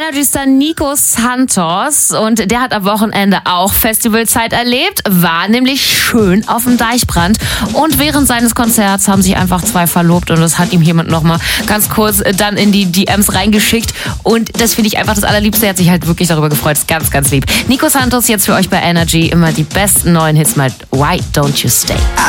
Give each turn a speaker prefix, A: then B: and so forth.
A: Energy-Star Nico Santos und der hat am Wochenende auch Festivalzeit erlebt, war nämlich schön auf dem Deichbrand und während seines Konzerts haben sich einfach zwei verlobt und das hat ihm jemand nochmal ganz kurz dann in die DMs reingeschickt und das finde ich einfach das Allerliebste, er hat sich halt wirklich darüber gefreut, ist ganz, ganz lieb. Nico Santos jetzt für euch bei Energy, immer die besten neuen Hits mal Why Don't You Stay.